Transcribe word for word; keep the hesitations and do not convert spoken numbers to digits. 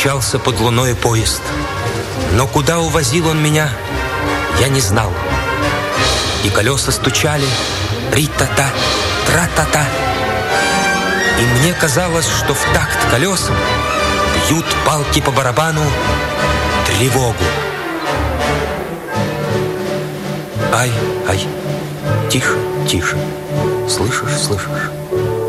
мчался под луной поезд. Но куда увозил он меня, я не знал. И колеса стучали, ри-та-та, тра-та-та. И мне казалось, что в такт колесам бьют палки по барабану тревогу. Ай, ай, тише, тише. Слышишь, слышишь?